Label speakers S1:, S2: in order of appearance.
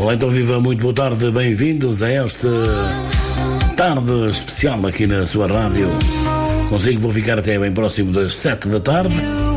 S1: Olá, então viva, muito boa tarde, bem-vindos a esta tarde especial aqui na sua rádio. Consigo, vou ficar até bem próximo das 7 da tarde.